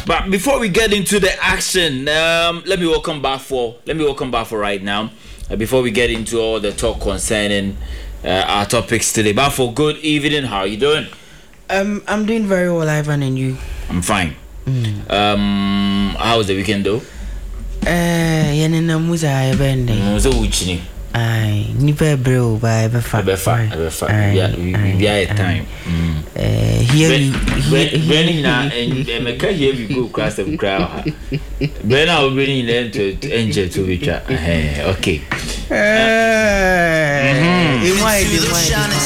But before we get into the action, let me welcome back for right now. Before we get into all the talk concerning our topics today. But for good evening, how are you doing? I'm doing very well, Ivan, and you? I'm fine. How was the weekend though? Yanina muza ebende. So uchini. Ai, nipe bro ba ebefa. Yeah, we are at time. Here when na make here we go across the crowd. When I will bring in to angel to which okay.